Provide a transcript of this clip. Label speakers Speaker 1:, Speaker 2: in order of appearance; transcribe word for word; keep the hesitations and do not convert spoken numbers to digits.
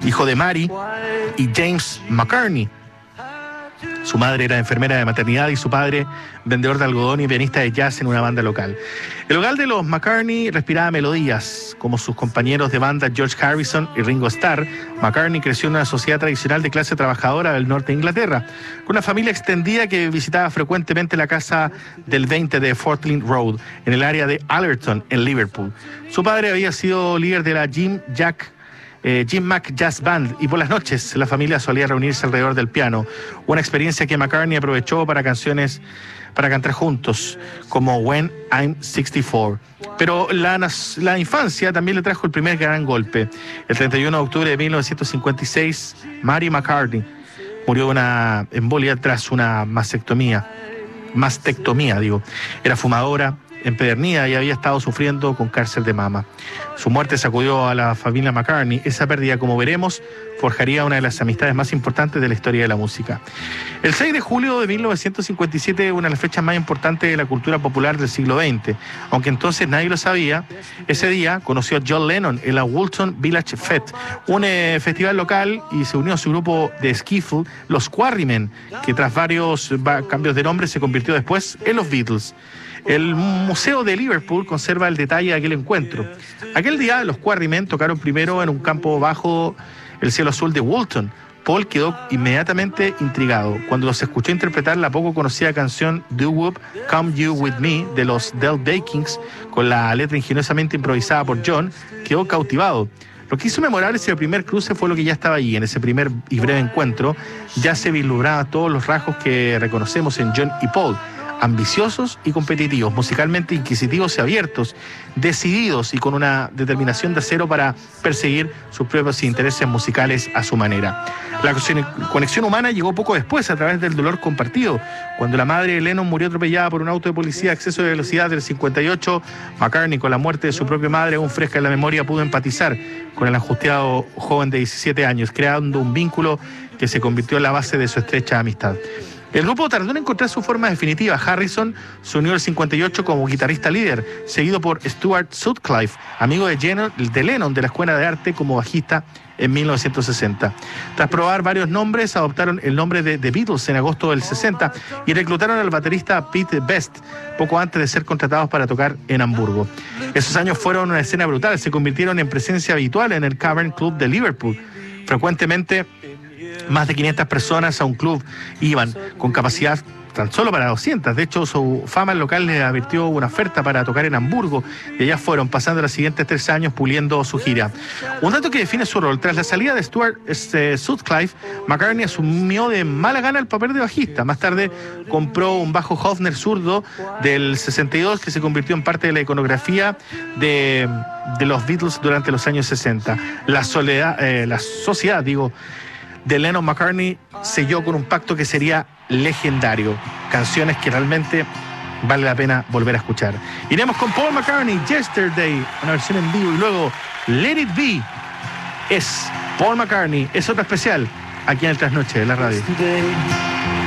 Speaker 1: hijo de Mary y James McCartney. Su madre era enfermera de maternidad y su padre vendedor de algodón y pianista de jazz en una banda local. El hogar de los McCartney respiraba melodías. Como sus compañeros de banda George Harrison y Ringo Starr, McCartney creció en una sociedad tradicional de clase trabajadora del norte de Inglaterra, con una familia extendida que visitaba frecuentemente la casa del veinte de Fortlink Road, en el área de Allerton, en Liverpool. Su padre había sido líder de la Jim Jack Eh, Jim Mack Jazz Band, y por las noches la familia solía reunirse alrededor del piano, una experiencia que McCartney aprovechó para canciones para cantar juntos, como When I'm sixty-four. Pero la, la infancia también le trajo el primer gran golpe. El treinta y uno de octubre de mil novecientos cincuenta y seis, Mary McCartney murió de una embolia tras una mastectomía. Mastectomía, digo. Era fumadora, empedernida y había estado sufriendo con cáncer de mama. Su muerte sacudió a la familia McCartney. Esa pérdida, como veremos, forjaría una de las amistades más importantes de la historia de la música. El seis de julio de mil novecientos cincuenta y siete, una de las fechas más importantes de la cultura popular del siglo veinte. Aunque entonces nadie lo sabía, ese día conoció a John Lennon en la Woolton Village Fete, un eh, festival local, y se unió a su grupo de skiffle, los Quarrymen, que tras varios va, cambios de nombre se convirtió después en los Beatles. El Museo de Liverpool conserva el detalle de aquel encuentro. Aquel día los Quarrymen tocaron primero en un campo bajo el cielo azul de Woolton. Paul quedó inmediatamente intrigado. Cuando los escuchó interpretar la poco conocida canción Do Whoop, Come You With Me de los Del Bakings, con la letra ingeniosamente improvisada por John, quedó cautivado. Lo que hizo memorable ese primer cruce fue lo que ya estaba allí. En ese primer y breve encuentro ya se vislumbraba todos los rasgos que reconocemos en John y Paul: ambiciosos y competitivos, musicalmente inquisitivos y abiertos, decididos y con una determinación de acero para perseguir sus propios intereses musicales a su manera. La conexión humana llegó poco después, a través del dolor compartido. Cuando la madre de Lennon murió atropellada por un auto de policía a exceso de velocidad del cincuenta y ocho, McCartney, con la muerte de su propia madre aún fresca en la memoria, pudo empatizar con el angustiado joven de diecisiete años, creando un vínculo que se convirtió en la base de su estrecha amistad. El grupo tardó en encontrar su forma definitiva. Harrison se unió en el cincuenta y ocho como guitarrista líder, seguido por Stuart Sutcliffe, amigo de, Lennon, de Lennon de la Escuela de Arte, como bajista en mil novecientos sesenta. Tras probar varios nombres, adoptaron el nombre de The Beatles en agosto del sesenta y reclutaron al baterista Pete Best poco antes de ser contratados para tocar en Hamburgo. Esos años fueron una escena brutal, se convirtieron en presencia habitual en el Cavern Club de Liverpool. Frecuentemente, más de quinientas personas a un club iban, con capacidad tan solo para doscientas. De hecho, su fama local le advirtió una oferta para tocar en Hamburgo, y allá fueron, pasando los siguientes tres años puliendo su gira. Un dato que define su rol: tras la salida de Stuart este, Sutcliffe, McCartney asumió de mala gana el papel de bajista. Más tarde compró un bajo Hofner zurdo del sesenta y dos que se convirtió en parte de la iconografía de, de los Beatles durante los años sesenta. La, soledad, eh, la sociedad, digo, de Lennon-McCartney selló con un pacto que sería legendario. Canciones que realmente vale la pena volver a escuchar. Iremos con Paul McCartney, Yesterday, una versión en vivo, y luego Let It Be. Es Paul McCartney, es otro especial aquí en el Trasnoche de la radio.